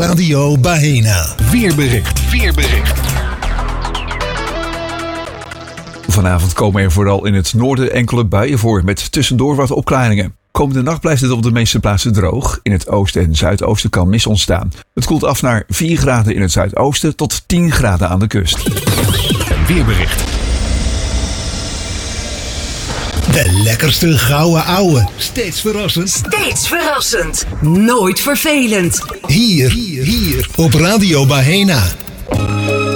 Radio Bahena. Weerbericht. Vanavond komen er vooral in het noorden enkele buien voor met tussendoor wat opklaringen. Komende nacht blijft het op de meeste plaatsen droog. In het oosten en zuidoosten kan mist ontstaan. Het koelt af naar 4 graden in het zuidoosten tot 10 graden aan de kust. Weerbericht. De lekkerste gouden ouwe. Steeds verrassend. Nooit vervelend. Hier op Radio Bahena.